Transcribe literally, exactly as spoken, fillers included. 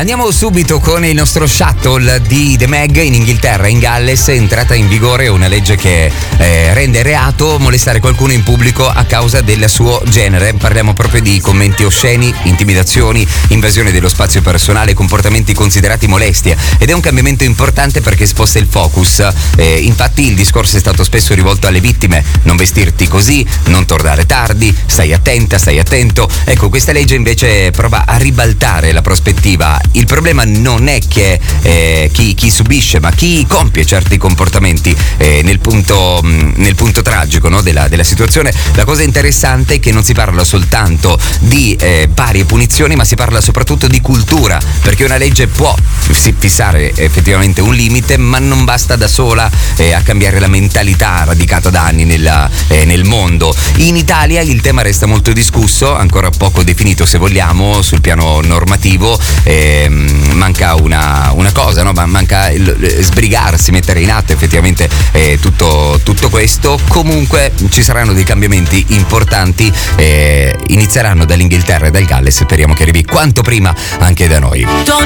Andiamo subito con il nostro shuttle di The Meg. In Inghilterra, in Galles, è entrata in vigore una legge che eh, rende reato molestare qualcuno in pubblico a causa del suo genere. Parliamo proprio di commenti osceni, intimidazioni, invasione dello spazio personale, comportamenti considerati molestia, ed è un cambiamento importante perché sposta il focus. Eh, infatti il discorso è stato spesso rivolto alle vittime: non vestirti così, non tornare tardi, stai attenta, stai attento. Ecco, questa legge invece prova a ribaltare la prospettiva. Il problema non è che eh, chi, chi subisce, ma chi compie certi comportamenti. Eh, nel punto mh, nel punto tragico, no, della, della situazione, la cosa interessante è che non si parla soltanto di eh, pari e punizioni, ma si parla soprattutto di cultura, perché una legge può fissare effettivamente un limite, ma non basta da sola eh, a cambiare la mentalità radicata da anni nella, eh, nel mondo. In Italia il tema resta molto discusso, ancora poco definito se vogliamo sul piano normativo. Eh, manca una, una cosa, no? Manca il, sbrigarsi, mettere in atto effettivamente eh, tutto, tutto questo. Comunque ci saranno dei cambiamenti importanti, eh, inizieranno dall'Inghilterra e dal Galles, speriamo che arrivi quanto prima anche da noi.